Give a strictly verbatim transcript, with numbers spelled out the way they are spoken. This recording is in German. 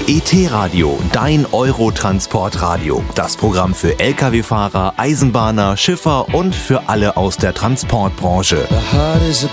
E T-Radio, dein Eurotransportradio. Das Programm für L K W-Fahrer, Eisenbahner, Schiffer und für alle aus der Transportbranche. The heart is a